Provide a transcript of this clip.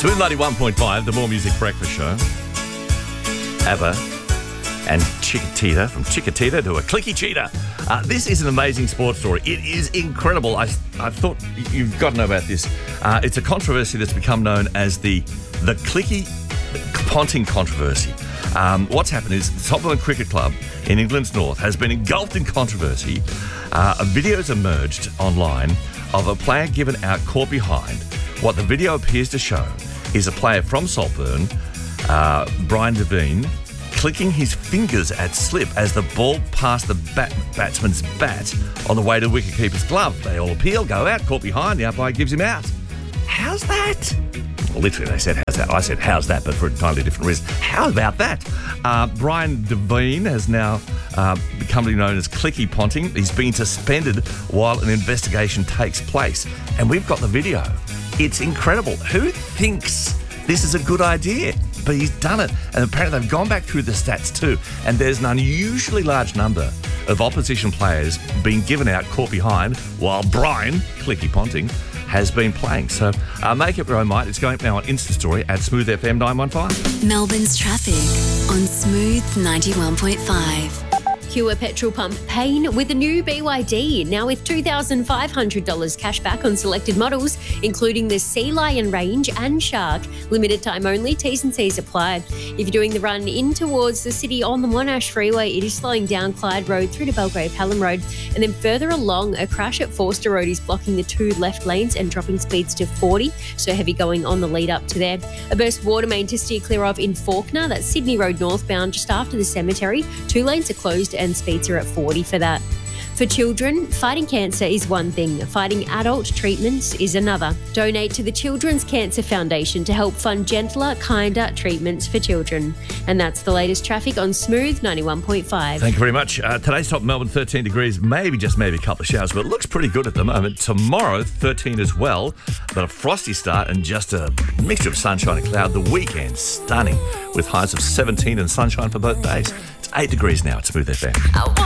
Smooth 91.5, the More Music Breakfast Show. ABBA and Chiquitita, from Chiquitita to a clicky cheetah. This is an amazing sports story. It is incredible. I thought you've got to know about this. It's a controversy that's become known as the clicky ponting controversy. What's happened is the Tottenham Cricket Club in England's north has been engulfed in controversy. A video's emerged online of a player given out caught behind. What the video appears to show is a player from Saltburn, Brian Devine, clicking his fingers at slip as the ball passed the batsman's bat on the way to the wicketkeeper's glove. They all appeal, go out, caught behind, the umpire gives him out. How's that? Well, literally, they said, how's that? I said, how's that, but for a entirely different reason. How about that? Brian Devine has now become known as clicky ponting. He's been suspended while an investigation takes place. And we've got the video. It's incredible. Who thinks this is a good idea? But he's done it. And apparently they've gone back through the stats too. And there's an unusually large number of opposition players being given out caught behind while Brian, clicky ponting, has been playing. So make up your own mind. It's going up now on Insta Story at Smooth FM 915. Melbourne's traffic on Smooth 91.5. Pure petrol pump pain with the new BYD, now with $2,500 cash back on selected models, including the Sea Lion range and Shark. Limited time only, T's and C's apply. If you're doing the run in towards the city on the Monash Freeway, it is slowing down Clyde Road through to Belgrave Hallam Road. And then further along, a crash at Forster Road is blocking the two left lanes and dropping speeds to 40, so heavy going on the lead up to there. A burst water main to steer clear of in Fawkner, that's Sydney Road northbound just after the cemetery. Two lanes are closed and speeds are at 40 for that. For children, fighting cancer is one thing, fighting adult treatments is another. Donate to the Children's Cancer Foundation to help fund gentler, kinder treatments for children. And that's the latest traffic on Smooth 91.5. Thank you very much. Today's top Melbourne, 13 degrees, maybe a couple of showers, but it looks pretty good at the moment. Tomorrow, 13 as well, but a frosty start and just a mixture of sunshine and cloud. The weekend, stunning, with highs of 17 and sunshine for both days. It's 8 degrees now at Smooth FM.